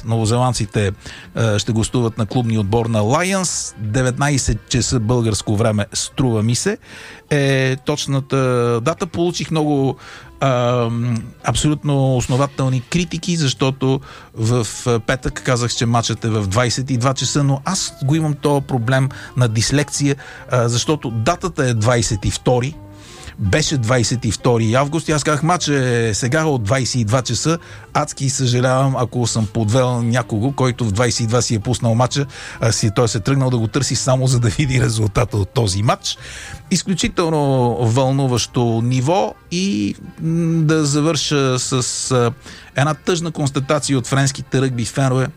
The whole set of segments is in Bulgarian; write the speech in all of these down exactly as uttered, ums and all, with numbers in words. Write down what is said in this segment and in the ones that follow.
новозеландците ще гостуват на клубния отбор на Lions. деветнайсет часа българско време, струва ми се, е точната дата. Получих много а, абсолютно основателни критики, защото в петък казах, че матчът е в двайсет и два часа, но аз го имам този проблем на дислекция, а, защото датата е двайсет и втори. Беше двайсет и втори август и аз казах, матч е сега от двайсет и два часа. Адски съжалявам, ако съм подвел някого, който в двайсет и два си е пуснал матча, а си, той се тръгнал да го търси само за да види резултата от този матч. Изключително вълнуващо ниво и м- да завърша с а, една тъжна констатация от френските ръгби фенове.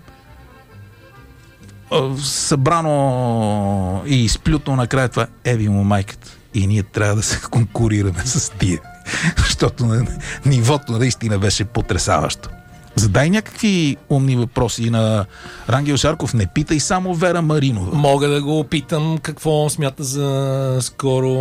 Събрано и изплюто накрая това, еби му майката. И ние трябва да се конкурираме с тия. Защото на нивото наистина беше потресаващо. Задай някакви умни въпроси на Рангел Шарков. Не питай само Вера Маринова. Мога да го питам какво смята за скоро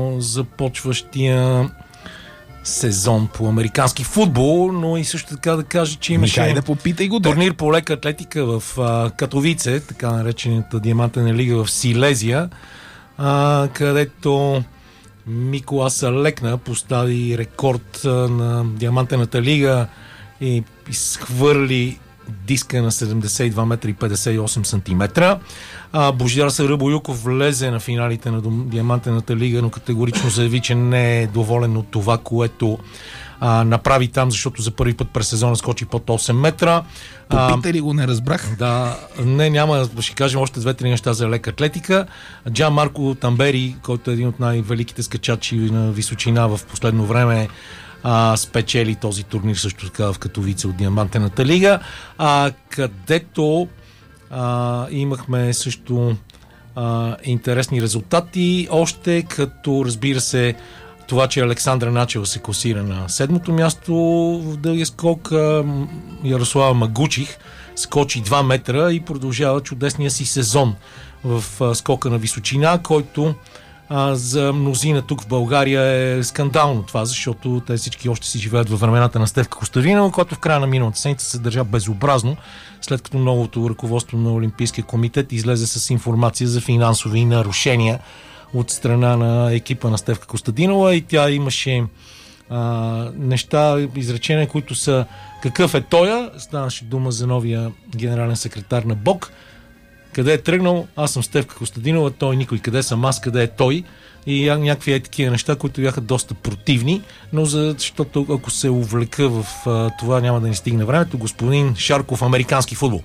започващия сезон по американски футбол, но и също така да кажа, че имаше да попитай го, турнир по лека атлетика в а, Катовице, така наречената диамантена лига в Силезия, а, където Миколаса Лекна постави рекорд а, на диамантената лига и изхвърли диска на седемдесет и два метра и петдесет и осем сантиметра. А, Божидар Сарабоюков влезе на финалите на диамантената лига, но категорично заяви, че не е доволен от това, което а, направи там, защото за първи път през сезона скочи под осем метра. Попита ли го, не разбрах? Да, не, няма, ще кажем още две-три неща за лека атлетика. Джан Марко Тамбери, който е един от най-великите скачачи на височина в последно време, А, спечели този турнир също така в Катовице от диамантената лига, а, където а, имахме също а, интересни резултати, още като разбира се това, че Александра Начева се класира на седмото място в дългия скок. а, Ярослава Магучих скочи два метра и продължава чудесния си сезон в а, скока на височина, който А, за мнозина тук в България е скандално това, защото те всички още си живеят във времената на Стефка Костадинова, който в края на миналата седмица се държа безобразно, след като новото ръководство на Олимпийския комитет излезе с информация за финансови нарушения от страна на екипа на Стефка Костадинова и тя имаше а, неща, изречения, които са какъв е тоя, станаше дума за новия генерален секретар на БОК. Къде е тръгнал? Аз съм Стефка Костадинова, той никой. Къде съм аз? Къде е той? И някакви е такива неща, които бяха доста противни, но защото ако се увлека в а, това, няма да ни стигне времето. Господин Шарков, американски футбол.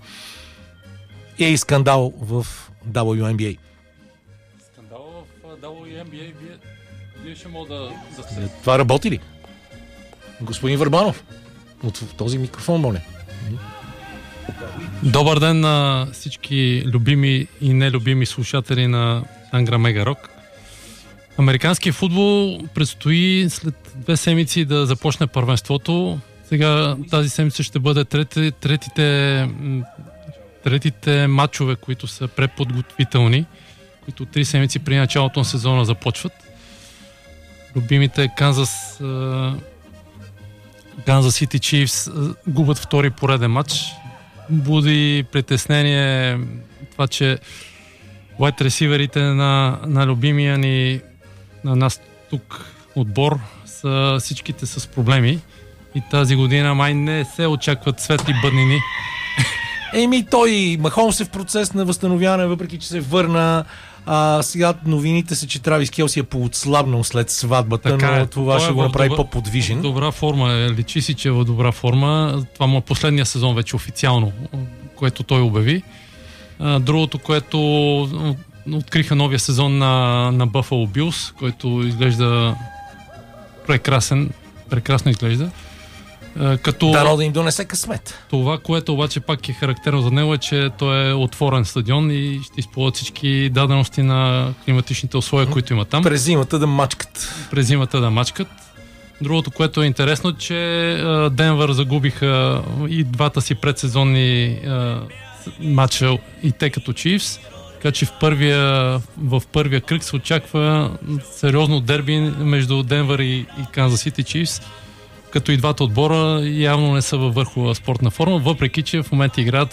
Е и скандал в дабъл ю ен би ей. Скандал в дабъл ю ен би ей, вие, вие ще мога да... да... Това работи ли? Господин Върбанов, от този микрофон, моля. Добър ден на всички любими и нелюбими слушатели на Ангра Мега Рок. Американски футбол предстои след две седмици да започне първенството. Сега тази седмица ще бъде трети, третите, третите матчове, които са преподготвителни, които три седмици при началото на сезона започват. Любимите Канзас Канзас Сити Чифс губят втори пореден матч. Буди притеснение това, че уайд ресиверите на, на любимия ни на нас тук отбор са всичките с проблеми и тази година май не се очакват светли бъднини. Еми той, Махомс е в процес на възстановяване, въпреки че се върна. А, сега новините са, че Травис Келси е поотслабнал след сватбата, така, но това ще е го направи добра, по-подвижен. Добра форма, личи си, че е в добра форма. Това му е последния сезон вече официално, което той обяви. А, другото, което откриха новия сезон на, на Buffalo Bills, който изглежда прекрасен, прекрасно изглежда. Като... Дано да им донесе късмет. Това, което обаче пак е характерно за него, е, че той е отворен стадион и ще използват всички дадености на климатичните условия, mm-hmm. които има там. През зимата да мачкат. През зимата да мачкат. Другото, което е интересно, че Денвър загубиха и двата си предсезонни матча и те като Чифс. Така че в първия, в първия кръг се очаква сериозно дерби между Денвър и, и Канзас Сити Чифс, като и двата отбора явно не са във върхова спортна форма, въпреки че в момента играят